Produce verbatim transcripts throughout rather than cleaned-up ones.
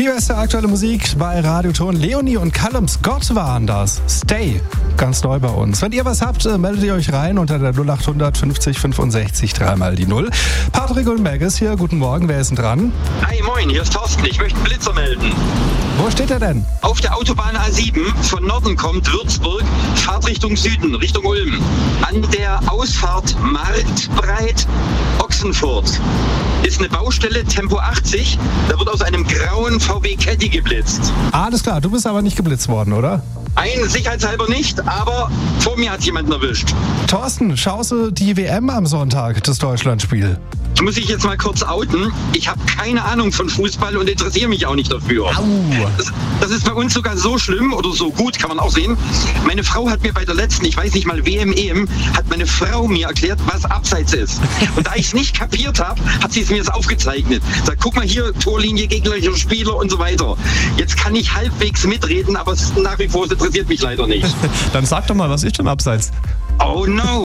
Die beste aktuelle Musik bei Radioton. Leonie und Callum Scott waren das. Stay. Ganz neu bei uns. Wenn ihr was habt, meldet ihr euch rein unter der null acht hundert fünfzig fünfundsechzig dreimal die Null. Patrick und Maggis hier. Guten Morgen. Wer ist denn dran? Hi, moin. Hier ist Thorsten. Ich möchte einen Blitzer melden. Wo steht er denn? Auf der Autobahn A sieben. Von Norden kommt Würzburg. Fahrt Richtung Süden, Richtung Ulm. An der Ausfahrt Marktbreit Ochsenfurt ist eine Baustelle, Tempo achtzig. Da wird aus einem grauen V W Caddy geblitzt. Alles klar. Du bist aber nicht geblitzt worden, oder? Ein sicherheitshalber nicht, aber vor mir hat jemanden erwischt. Thorsten, schaust du die W M am Sonntag, das Deutschlandspiel? Ich muss ich jetzt mal kurz outen. Ich habe keine Ahnung von Fußball und interessiere mich auch nicht dafür. Au. Das, das ist bei uns sogar so schlimm oder so gut, kann man auch sehen. Meine Frau hat mir bei der letzten, ich weiß nicht mal, W M, E M, hat meine Frau mir erklärt, was Abseits ist. Und da ich es nicht kapiert habe, hat sie es mir jetzt aufgezeichnet. Sagt, guck mal hier, Torlinie, gegnerischer Spieler und so weiter. Jetzt kann ich halbwegs mitreden, aber es ist nach wie vor, es interessiert mich leider nicht. Dann sag doch mal, was ist denn Abseits? Oh no!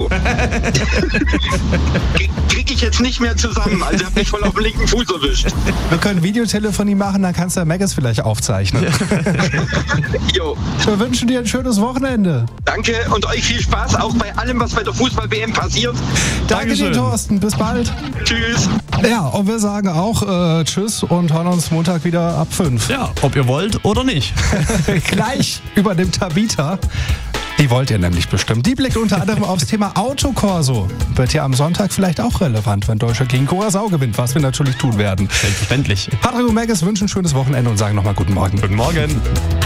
Krieg ich jetzt nicht mehr zusammen. Also ich hab mich voll auf den linken Fuß erwischt. Wir können Videotelefonie machen, dann kannst du Maggis vielleicht aufzeichnen. Jo. Wir wünschen dir ein schönes Wochenende. Danke und euch viel Spaß, auch bei allem, was bei der Fußball-W M passiert. Danke Dankeschön. dir, Thorsten. Bis bald. Tschüss. Ja, und wir sagen auch äh, Tschüss und hören uns Montag wieder ab fünf. Ja, ob ihr wollt oder nicht. Gleich übernimmt Tabita. Die wollt ihr nämlich bestimmt. Die blickt unter anderem aufs Thema Autokorso. Wird ja am Sonntag vielleicht auch relevant, wenn Deutschland gegen Curaçao gewinnt, was wir natürlich tun werden. Selbstverständlich. Patrick und Maggis wünschen ein schönes Wochenende und sagen nochmal guten Morgen. Guten Morgen.